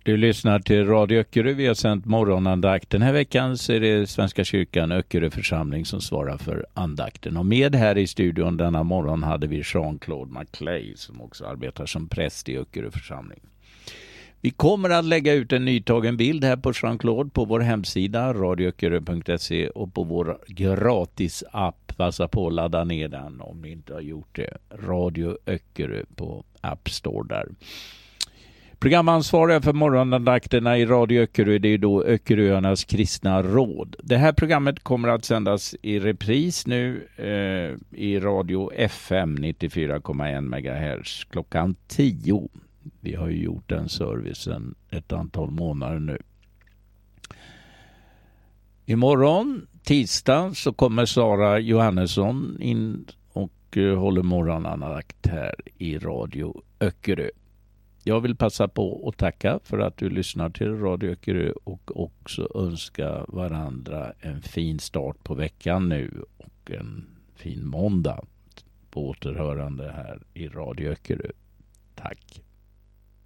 Du lyssnar till Radio Öckerö. Vi har sänt morgonandakt. Den här veckan så är det Svenska kyrkan Öckerö församling som svarar för andakten. Och med här i studion denna morgon hade vi Jean-Claude Maclay som också arbetar som präst i Öckerö församling. Vi kommer att lägga ut en nytagen bild här på Jean-Claude på vår hemsida radioöckerö.se och på vår gratis app. Passa på att ladda ner den om ni inte har gjort det. Radio Öckerö på App Store där. Programansvariga för morgonandakterna i Radio Öckerö, det är då Öckeröarnas kristna råd. Det här programmet kommer att sändas i repris nu i Radio FM 94,1 MHz klockan 10. Vi har ju gjort den servicen ett antal månader nu. Imorgon, tisdag, så kommer Sara Johannesson in och håller morgonandakt här i Radio Öckerö. Jag vill passa på att tacka för att du lyssnar till Radio Öckerö och också önska varandra en fin start på veckan nu och en fin måndag på återhörande här i Radio Öckerö. Tack!